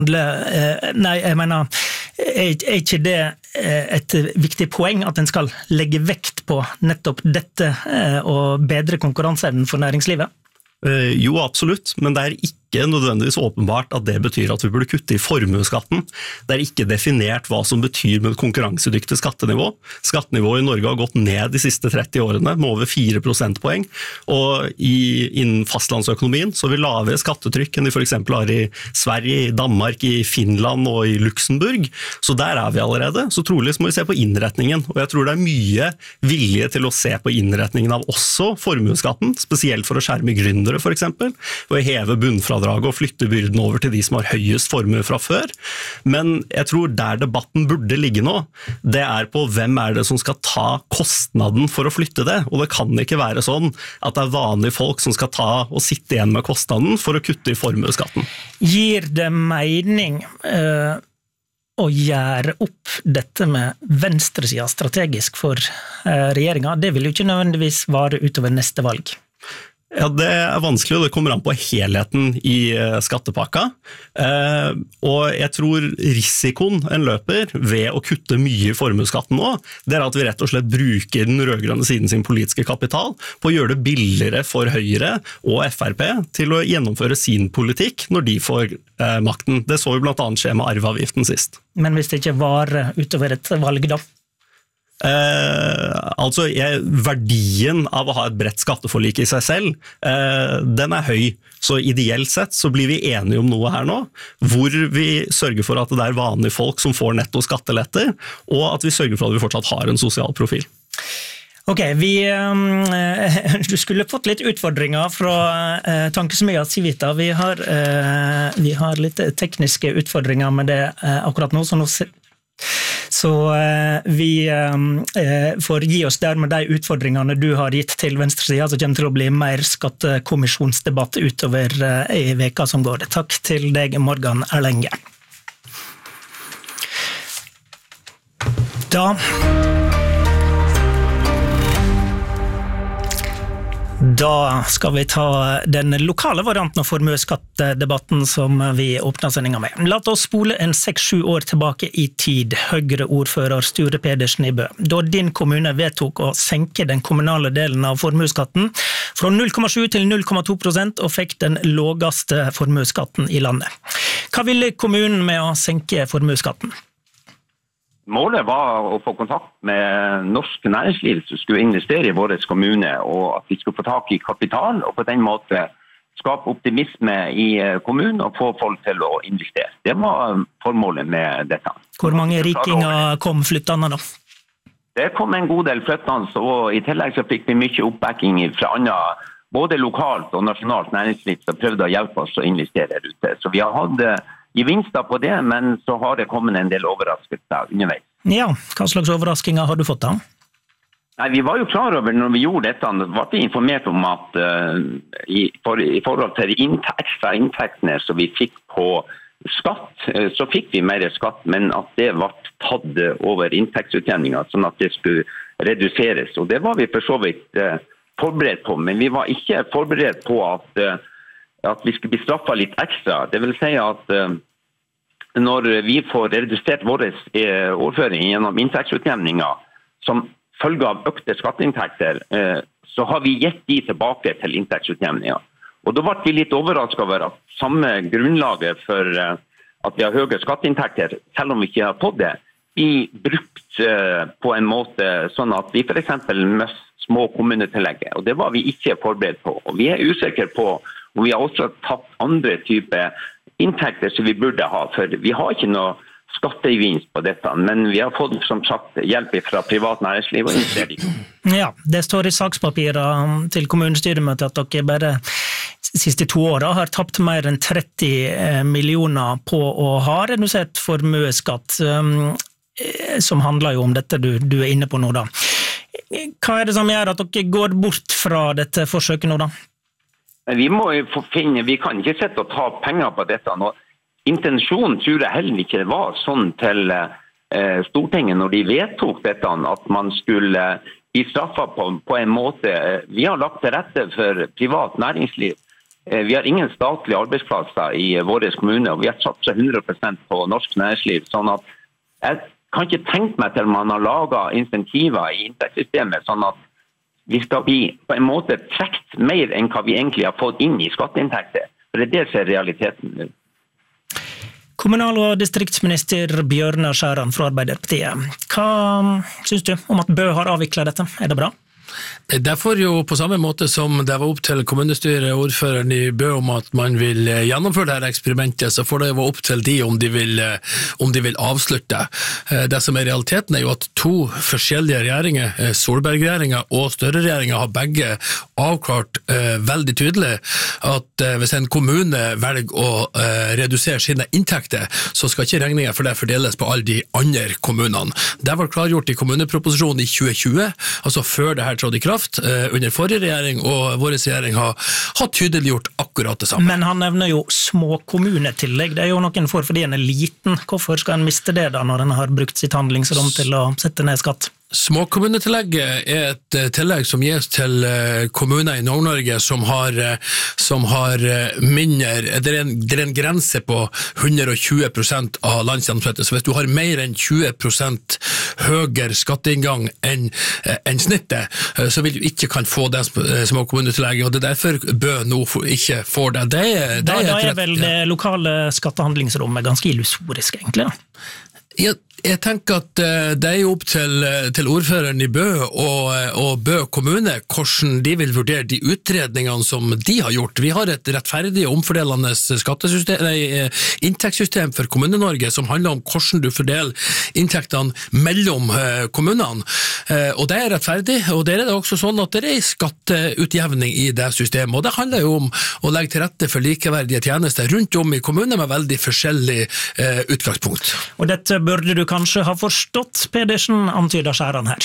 Nei, jeg mener, er ikke det et viktig poeng at en skal legge vekt på nettopp dette og bedre konkurranseevnen for næringslivet? Jo, absolutt, men det ikke nødvendigvis åpenbart at det betyr at vi burde kutte i formueskatten. Det ikke definert hva som betyr med konkurransedyktig skattenivå. Skattenivået i Norge har gått ned de siste 30 årene med over 4 prosentpoeng, og innen fastlandsøkonomien så har vi lavere skattetrykk enn de for eksempel har i Sverige, i Danmark, i Finland og i Luxemburg. Så der vi allerede. Så trolig må vi se på innretningen, og jeg tror det mye vilje til å se på innretningen av også formueskatten, spesielt for å skjerme gründere for eksempel, og heve bunnfradraget og flytte byrden over til de som har høyest formue fra før. Men jeg tror der debatten burde ligge nå, det på hvem det som skal ta kostnaden for å flytte det, og det kan ikke være sånn at det vanlige folk som skal ta og sitte igjen med kostnaden for å kutte i formueskatten. Gir det mening å gjøre opp dette med venstresida strategisk for regjeringa? Det vil jo ikke nødvendigvis vare utover neste valg. Ja, det vanskelig, og det kommer an på helheten i skattepakka. Og jeg tror risikoen en løper ved å kutte mye i formuesskatten nå, det at vi rett og slett bruker den rødgrønne siden sin politiske kapital på å gjøre det billigere for Høyre og FrP til å gjennomføre sin politikk når de får makten. Det så vi blant annet skje med arveavgiften sist. Men hvis det ikke var utover et valg da? Altså verdien av å ha et bredt skatteforlik i seg selv, den høy. Så ideelt sett så blir vi enige om noe her nå, hvor vi sørger for at det vanlige folk som får netto skatteletter, og at vi sørger for at vi fortsatt har en sosial profil. Ok, du skulle fått litt utfordringer fra tankesmia Civita. Vi har litt tekniske utfordringer med det akkurat nå, så vi får gi oss der med de utfordringene du har gitt til venstresida, så kommer det til å bli mer skattekommisjonsdebatt utover i veka som går. Takk til deg, Morgan Erlenge. Da skal vi ta den lokale varianten av formuesskattdebatten som vi åpner sendingen med. La oss spole 6-7 år tilbake i tid, Høyre-ordfører Sture Pedersen i Bø. Da din kommune vedtok å senke den kommunale delen av formuesskatten fra 0,7 til 0,2% og fikk den laveste formuesskatten i landet. Hva ville kommunen med å senke formuesskatten? Målet var å få kontakt med norsk næringsliv som skulle investere i vår kommune, og at vi skulle få tak i kapital, og på den måten skape optimisme i kommunen og få folk til å investere. Det var formålet med dette. Hvor mange rikinger kom flyttende da? Det kom en god del flyttende, og i tillegg så fikk vi mye oppbacking fra andre, både lokalt og nasjonalt næringsliv som prøvde å hjelpe oss å investere der ute. Så vi har hatt gevinster på det, men så har det kommet en del overraskelser underveis. Ja, hva slags overraskelser har du fått da? Nei, vi var jo klar over når vi gjorde dette, var vi informert om at i forhold til ekstra inntektene som vi fikk på skatt, så fikk vi mer skatt, men at det var tatt over inntektsutjevninga, sånn at det skulle reduseres. Og det var vi for så vidt forberedt på, men vi var ikke forberedt på at vi skulle bli straffet litt ekstra. Det vil si at når vi får redusert våre overføring gjennom inntektsutjevninga som følge av økte skatteinntekter, så har vi gitt de tilbake til inntektsutjevninga. Og da ble vi litt overrasket over at samme grunnlaget for at vi har høye skatteinntekter, selv om vi ikke har fått det, vi brukt på en måte sånn at vi for eksempel møtte små kommunetillegget, og det var vi ikke forberedt på. Og vi usikre på, og vi har også tatt andre typer inntekter som vi burde ha, for vi har ikke noe skattegevinst på dette, men vi har fått som sagt hjelp fra privat næringsliv og investering. Ja, det står i sakspapirer til kommunestyremøtet at dere bare siste 2 årene har tapt mer enn 30 millioner på å ha redusert formuesskatt, som handler jo om dette du inne på nå da. Hva det som gjør at dere går bort fra dette forsøket nå da? Vi må jo finne, vi kan ikke sette og ta penger på dette nå. Intensjonen tror jeg heller ikke var sånn til Stortinget når de vedtok dette, at man skulle bli straffet på en måte. Vi har lagt til rette for privat næringsliv Vi har ingen statlige arbeidsplasser i våre kommuner, og vi har satset 100% på norsk næringsliv. Sånn at jeg kan ikke tenke meg til man har laget insentiver i inntektssystemet, sånn at vi skal bli på en måte trekt mer enn hva vi egentlig har fått inn i skatteinntekter. For det som er realiteten nå. Kommunal- og distriktsminister Bjørnar Skjæran fra Arbeiderpartiet. Hva synes du om at Bø har avviklet dette? Er det bra? Derfor jo på samme måte som det var opp til kommunestyret og ordføreren i Bø om at man vil gjennomføre dette eksperimentet, så får det være opp til de om de vil avslutte. Det som er realiteten er jo at to forskjellige regjeringer, Solberg-regjeringen og Støre-regjeringen, har begge avklart veldig tydelig at hvis en kommune velger å redusere sine inntekter, så skal ikke regningen for det fordeles på alle de andre kommunene. Det var klargjort i kommuneproposisjonen i 2020, altså før det her trådte i kraft under forrige regjering, og vår regjering har tydeliggjort akkurat det samme. Men han nevner jo små kommunetillegg. Det er jo noen for fordi en er liten. Hvorfor skal en miste det da, når en har brukt sitt handlingsrom til å sette ned skatt? Småkommunetillegget er et tillegg som gis til kommuner i Nord-Norge som har mindre, det er en grense på 120% av landsgjennomsnittet, så hvis du har mer enn 20% høyere skatteinngang enn snittet, så vil du ikke kan få det småkommunetillegget, og det er derfor Bø nå ikke får det. Da er vel det lokale skattehandlingsrommet ganske illusorisk, egentlig da? Jeg tenker at det er jo opp til ordføreren i Bø og Bø kommune hvordan de vil vurdere de utredningene som de har gjort. Vi har et rettferdig og omfordelende inntektssystem for Kommune-Norge som handler om hvordan du fordeler inntektene mellom kommunene. Og det er rettferdig, og det er også sånn at det er skatteutjevning i det systemet. Og det handler jo om å legge til rette for likeverdige tjenester rundt om i kommuner med veldig forskjellig utgangspunkt. Og dette burde du kanskje ha forstått, Pedersen, antyder Skjæran her.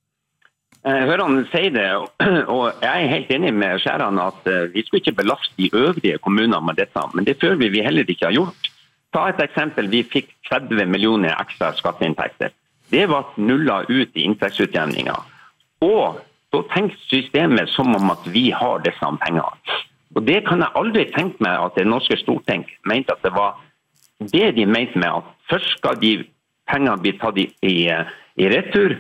Jeg hører han si det, og jeg er helt enig med Skjæran at vi skulle ikke belaste de øvrige kommunene med dette, men det føler vi heller ikke har gjort. Ta et eksempel, vi fikk 30 millioner ekstra skatteinntekter. Det var nullet ut i inntektsutjevninga. Og så tenker systemet som om at vi har disse pengene. Og det kan jeg aldri tenke meg at det norske storting mente at det var det de mente med at først skal de pengene bli tatt i retur,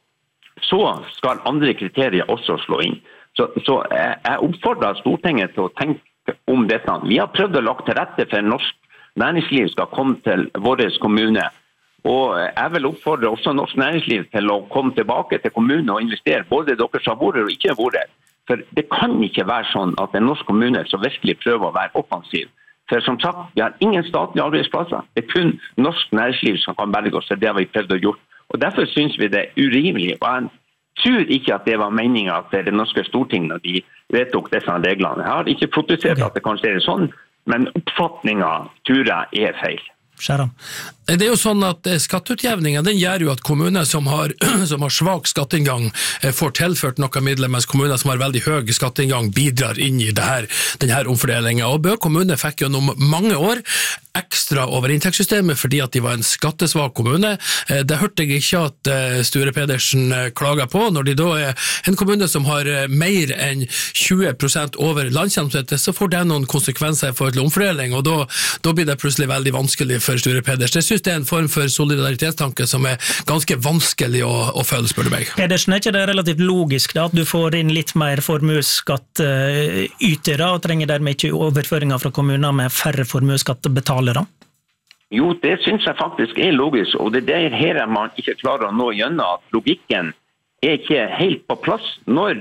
så skal andre kriterier også slå inn. Så jeg oppfordrer Stortinget til å tenke om dette. Vi har prøvd å lage til rette for norsk næringsliv skal komme til vår kommune, og jeg vil oppfordre også norsk næringsliv til å komme tilbake til kommunen og investere, både dere som har vært og ikke har vært. For det kan ikke være sånn at en norsk kommune som virkelig prøver å være offensiv. For som sagt, vi har ingen statlige arbeidsplasser. Det er kun norsk næringsliv som kan berge oss, det har vi prøvd å gjøre. Og derfor synes vi det er urimelig. Og jeg tror ikke at det var meningen at det norske Stortinget når de vedtok disse reglene. Jeg har ikke protestert at det kanskje er sånn, men oppfatningen tror jeg er feil. Skjæran. Det er jo sånn at skatteutjevningen, den gjør jo at kommuner som har svak skatteinngang får tilført noen midler, mens kommuner som har veldig høy skatteinngang bidrar inn i denne omfordelingen. Og Bø kommune fikk jo om mange år ekstra over inntektssystemet fordi at de var en skattesvak kommune. Det hørte jeg ikke at Sture Pedersen klager på. Når de da er en kommune som har mer enn 20% over landsgjennomsnittet, så får det noen konsekvenser for omfordeling, og da blir det plutselig veldig vanskelig for Sture Pedersen. Jeg synes det er en form for solidaritetstanke som er ganske vanskelig å føle, spør du meg. Pedersen, er ikke det relativt logisk da, at du får inn litt mer formuesskatt ytere, og trenger dermed ikke overføringer fra kommuner med færre formuesskattebetalere? Jo, det synes jeg faktisk er logisk, og det er her man ikke klarer å nå gjennom at logikken er ikke helt på plass. Når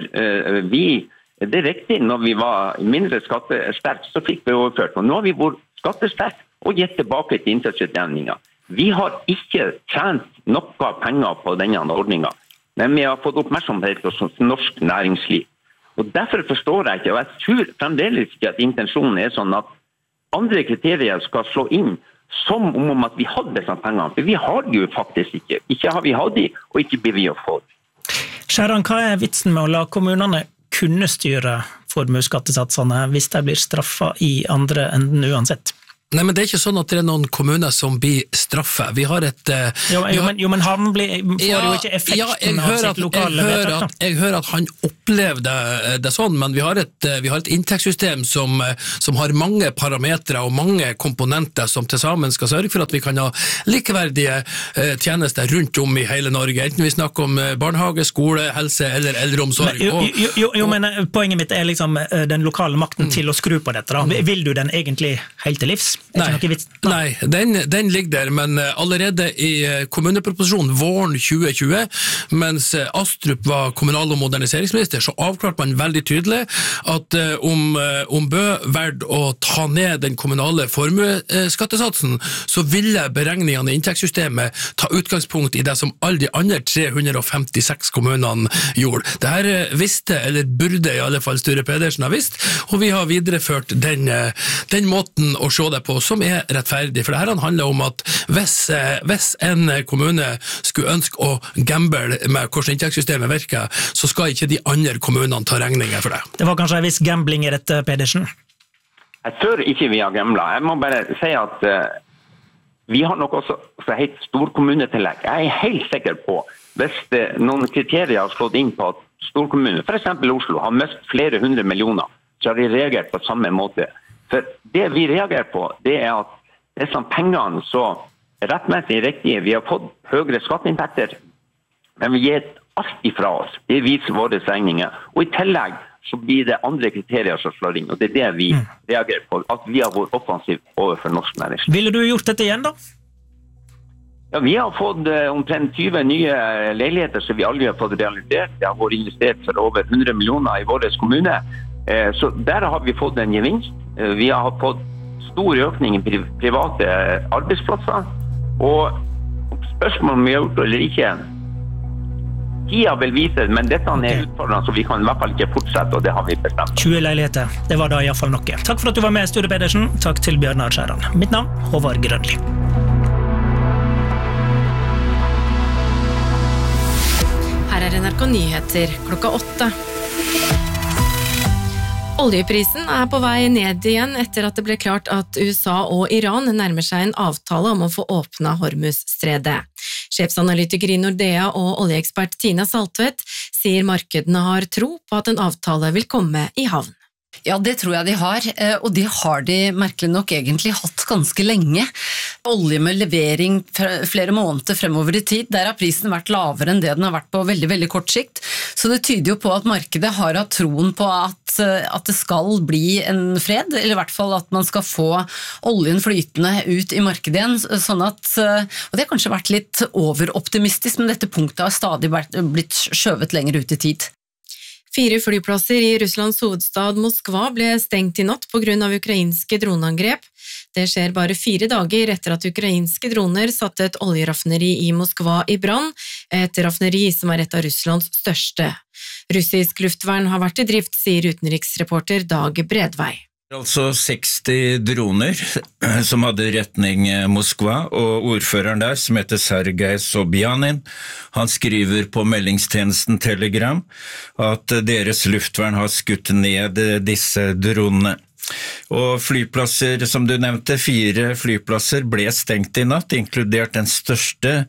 det er riktig, når vi var mindre skattesterk, så fikk vi overført, og nå har vi vært skattesterk og gitt tilbake til inntektsutjevninga. Vi har ikke tjent noe penger på denne ordningen, men vi har fått oppmerksomhet hos norsk næringsliv. Og derfor forstår jeg ikke, og jeg tror fremdeles ikke at intensjonen er sånn at andre kriterier skal slå inn som om at vi hadde disse pengene, for vi har det jo faktisk ikke. Ikke har vi hatt de, og ikke blir vi å få det. Skjæran, hva er vitsen med å la kommunene kunne styre formuesskattesatsene hvis de blir straffet i andre enden uansett? Nei, men det ikke sånn at det noen kommuner som blir straffet. Vi har et... men han får jo ikke effekten av sitt lokale vedtak. Jeg hører at han opplevde det sånn, men vi har et inntektssystem som har mange parametre og mange komponenter som til sammen skal sørge for at vi kan ha likeverdige tjenester rundt om i hele Norge, enten vi snakker om barnehage, skole, helse eller eldreomsorg. Men poenget mitt liksom den lokale makten til å skru på dette. Da. Vil du den egentlig helt til livs? Nei, den ligger der, men allerede i kommuneproposisjonen våren 2020, mens Astrup var kommunal- og moderniseringsminister, så avklarte man veldig tydelig at om Bø valgte å ta ned den kommunale formueskattesatsen, så ville beregningene i inntektssystemet ta utgangspunkt i det som alle de andre 356 kommunene gjorde. Dette visste, eller burde i alle fall Sture Pedersen ha visst, og vi har videreført den måten å se det på, som rettferdig, for det her handler om at hvis en kommune skulle ønske å gamble med hvordan inntektssystemet virker, så skal ikke de andre kommunene ta regninger for det. Det var kanskje en viss gambling i dette, Pedersen? Jeg tror ikke vi har gamblet. Jeg må bare si at vi har nok også helt storkommunetillegg. Jeg helt sikker på, hvis noen kriterier har slått inn på at storkommuner, for eksempel Oslo, har mistet flere 100 millioner, så har de reagert på samme måte. For det vi reagerer på, det at disse pengene så rettmessig riktige. Vi har fått høyere skatteinntekter, men vi gir alt ifra oss. Det viser våre regninger. Og i tillegg så blir det andre kriterier som slår inn, og det det vi reagerer på, at vi har vært offensiv overfor norsk næringsliv. Ville du gjort dette igjen da? Ja, vi har fått omtrent 20 nye leiligheter som vi aldri har fått realisert. Det har vært investert for over 100 millioner i vår kommune. Så der har vi fått en gevinst. Vi har fått stor økning i private arbeidsplasser, og spørsmålet om vi har gjort det eller ikke, tida vil vise, men dette utfordrende, så vi kan i hvert fall ikke fortsette, og det har vi bestemt. 20 leiligheter, det var da i hvert fall noe. Takk for at du var med, Sture Pedersen. Takk til Bjørnar Skjæran. Mitt navn, Håvard Grønli. Her NRK Nyheter klokka 8. Oljeprisen på vei ned igjen etter at det ble klart at USA og Iran nærmer seg en avtale om å få åpna Hormuz-stredet. Sjefsanalytiker i Nordea og oljeekspert Tina Saltvedt sier markedene har tro på at en avtale vil komme i havn. Ja, det tror jeg de har, og det har de merkelig nok egentlig hatt ganske lenge. Olje med levering flere måneder fremover i tid, der har prisen vært lavere enn det den har vært på veldig, veldig kort sikt. Så det tyder jo på at markedet har hatt troen på at det skal bli en fred, eller i hvert fall at man skal få oljen flytende ut i markedet igjen, sånn at, og det har kanskje vært litt overoptimistisk, men dette punktet har stadig blitt skjøvet lenger ut i tid. 4 flyplasser i Russlands hovedstad Moskva ble stengt i natt på grunn av ukrainske droneangrep. Det skjer bare 4 dager etter at ukrainske droner satte et oljeraffineri i Moskva i brann, et raffineri som et av Russlands største. Russisk luftvern har vært i drift, sier utenriksreporter Dag Bredvei. Altså 60 droner som hadde retning Moskva, og ordføreren der, som heter Sergej Sobjanin, han skriver på meldingstjenesten Telegram at deres luftvern har skutt ned disse dronene. Og flyplasser, som du nevnte, 4 flyplasser ble stengt i natt, inkludert den største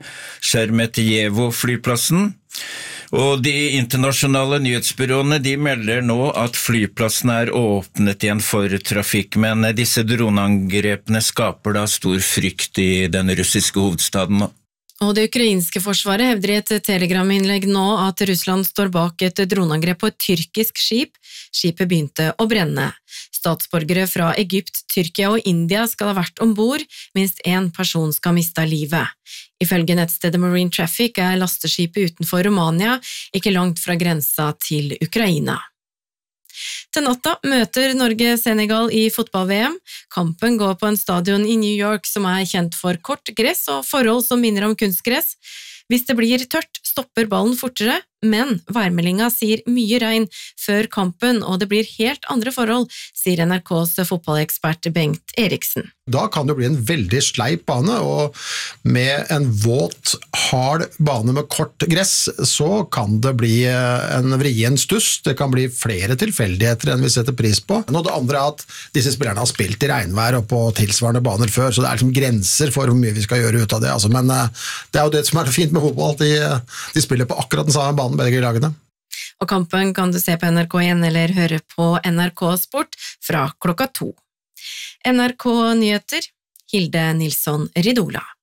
Sheremetyevo-flyplassen. Og de internasjonale nyhetsbyråene de melder nå at flyplassen åpnet igjen for trafikk, men disse droneangrepene skaper da stor frykt i den russiske hovedstaden nå. Og det ukrainske forsvaret hevder i et telegraminnlegg nå at Russland står bak et droneangrep på et tyrkisk skip. Skipet begynte å brenne. Statsborgere fra Egypt, Tyrkia og India skal ha vært ombord, minst 1 person skal ha mistet livet. Ifølge nettstedet Marine Traffic lasteskipet utenfor Romania, ikke langt fra grensa til Ukraina. Til natta møter Norge Senegal i fotball-VM. Kampen går på en stadion i New York som kjent for kort gress og forhold som minner om kunstgress. Hvis det blir tørt, stopper ballen fortere. Men værmeldinga sier mye regn før kampen, og det blir helt andre forhold, sier NRKs fotballekspert Bengt Eriksen. Da kan det bli en veldig sleip bane, og med en våt, hard bane med kort gress, så kan det bli en vrien stuss. Det kan bli flere tilfeldigheter enn vi setter pris på. Og det andre er at disse spillerne har spilt i regnvær og på tilsvarende baner før, så det er liksom grenser for hvor mye vi skal gjøre ut av det. Altså, men det er jo det som er fint med fotball, at de spiller på akkurat den samme banen, begge lagene. Og kampen kan du se på NRK1 eller høre på NRK Sport fra 2:00. NRK Nyheter, Hilde Nilsson Ridola.